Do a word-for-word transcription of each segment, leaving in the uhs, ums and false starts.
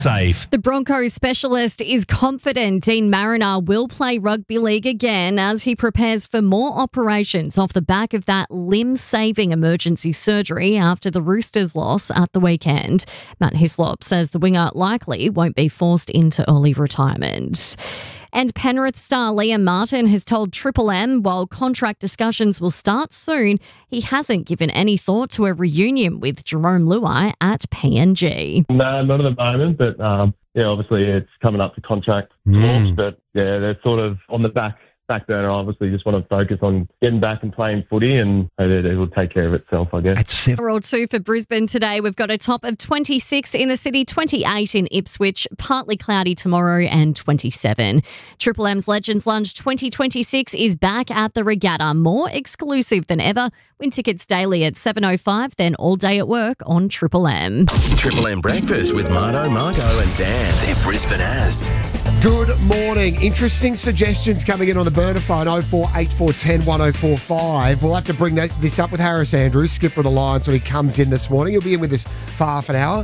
Safe. The Broncos specialist is confident Dean Mariner will play rugby league again as he prepares for more operations off the back of that limb-saving emergency surgery after the Roosters' loss at the weekend. Matt Hislop says the winger likely won't be forced into early retirement. And Penrith star Liam Martin has told Triple M while contract discussions will start soon, he hasn't given any thought to a reunion with Jerome Luai at P N G. No, not at the moment, but um, yeah, obviously it's coming up to contract Mm. talks, but yeah, they're sort of on the back back burner. Obviously, just want to focus on getting back and playing footy, and it, it will take care of itself, I guess. It's seven. Overall two for Brisbane today. We've got a top of twenty-six in the city, twenty-eight in Ipswich, partly cloudy tomorrow and twenty-seven. Triple M's Legends Lunch twenty twenty-six is back at the Regatta, more exclusive than ever. Win tickets daily at seven oh five, then all day at work on Triple M. Triple M Breakfast with Marto, Margo and Dan. They're Brisbane as. Good morning. Interesting suggestions coming in on the burner phone, oh four eight four one oh one oh four five. We'll have to bring that, this up with Harris Andrews, skipper of the Lions, when he comes in this morning. He'll be in with us for half an hour.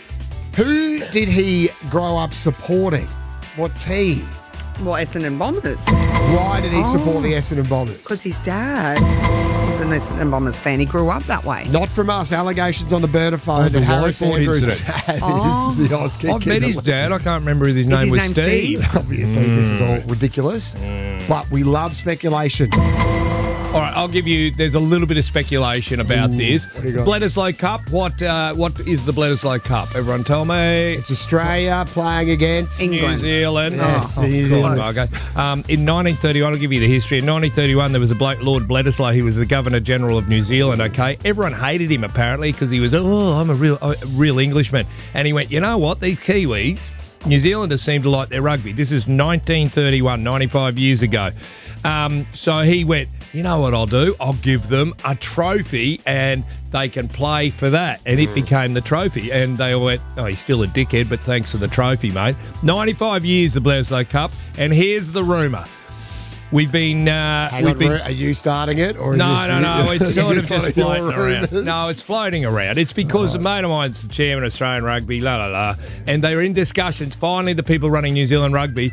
Who did he grow up supporting? What team? Well, Essendon Bombers. Why did he Oh. support the Essendon Bombers? Because his dad was an Essendon Bombers fan. He grew up that way. Not from us. Allegations on the burner phone Oh, that the Harris whiteboard Andrews' incident. dad Oh. is the Oz kicker. I've met his dad. I can't remember if his name his was name Steve. Steve? Obviously, this is all ridiculous, but we love speculation. All right, I'll give you. There's a little bit of speculation about Ooh, this. what do you got? Bledisloe Cup. What? Uh, what is the Bledisloe Cup? Everyone, tell me. It's Australia playing against England. New Zealand. Yes, Oh, New God, Zealand. okay. Um, in nineteen thirty-one, I'll give you the history. In nineteen thirty-one, there was a bloke, Lord Bledisloe. He was the Governor General of New Zealand. Okay, everyone hated him apparently because he was, oh, I'm a real, a real Englishman. And he went, you know what? These Kiwis, New Zealanders seem to like their rugby. This is nineteen thirty-one, ninety-five years ago. Um, so he went, you know what I'll do? I'll give them a trophy and they can play for that. And it became the trophy. And they all went, oh, he's still a dickhead, but thanks for the trophy, mate. ninety-five years, the Bledisloe Cup. And here's the rumour. We've been... Uh, Hang we've on, been Ru- are you starting it? Or is no, this, no, no. It's is sort of this one just your floating around. rumours? No, it's floating around. It's because a mate of mine's the chairman of Australian Rugby, la, la, la. And they were in discussions. Finally, the people running New Zealand Rugby,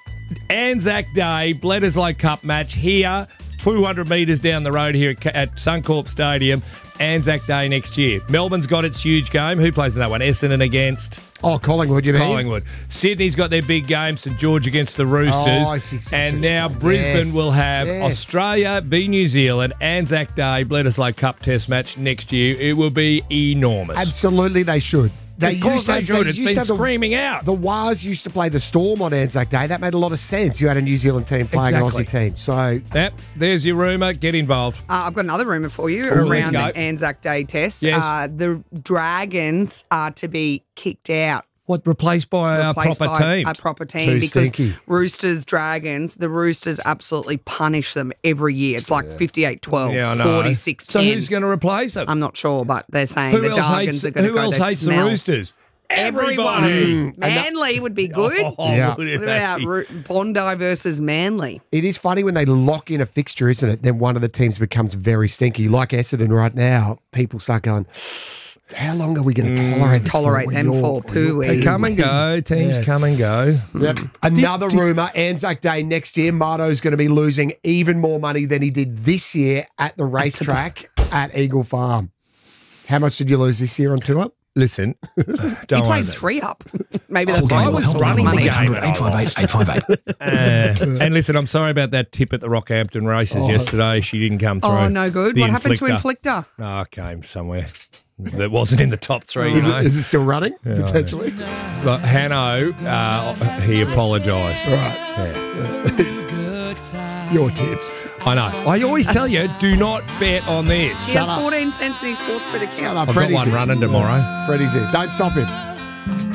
Anzac Day, Bledisloe Cup match here, two hundred metres down the road here at, at Suncorp Stadium, Anzac Day next year. Melbourne's got its huge game. Who plays in that one? Essendon against... Oh, Collingwood, you mean? Collingwood. Sydney's got their big game, St George against the Roosters. Oh, I see, see, and see, now see. Brisbane Yes, will have yes. Australia v New Zealand, Anzac Day, Bledisloe Cup test match next year. It will be enormous. Absolutely, they should. They Of course used to they have- should. It's used to been have the- screaming out. The Wars used to play the Storm on Anzac Day. That made a lot of sense. You had a New Zealand team playing Exactly. an Aussie team. So, Yep, there's your rumour. Get involved. Uh, I've got another rumour for you Oh, let's around go. the Anzac Day test. Yes. Uh, the Dragons are to be kicked out. What, replaced by a replaced proper by team? a proper team Too because stinky. Roosters, Dragons, the Roosters absolutely punish them every year. It's like fifty-eight twelve, Yeah, I know. forty-six So ten. who's going to replace them? I'm not sure, but they're saying Who the else Dragons hates, are going to who go. else They hates smell. the Roosters? Everyone. Everybody. Manly would be good. Oh, Yeah. would it What about be? Ro- Bondi versus Manly? it is funny when they lock in a fixture, isn't it? Then one of the teams becomes very stinky. Like Essendon right now, people start going, how long are we going to tolerate this Tolerate for? them You're- for poo-wee. They come and go. Teams Yeah. come and go. Yep. Another rumour, Anzac Day next year, Marto's going to be losing even more money than he did this year at the racetrack at Eagle Farm. How much did you lose this year on tour? Listen, don't He worry played about it. three up. Maybe that's Call why I game was will help running you. money. eight hundred eight five eight eight five eight. Uh, and listen, I'm sorry about that tip at the Rockhampton races yesterday. She didn't come through. Oh, no good. The What happened to Inflictor. Inflictor? Oh, it came somewhere. That wasn't in the top three, you Is know. it, is it still running, potentially? But Hanno, uh, he apologised. Right. Your tips. I know. I always tell you, do not bet on this. He has fourteen cents in his sports bet account. Shut up, I've got Freddie's one in. running tomorrow. Freddie's in. Don't stop him.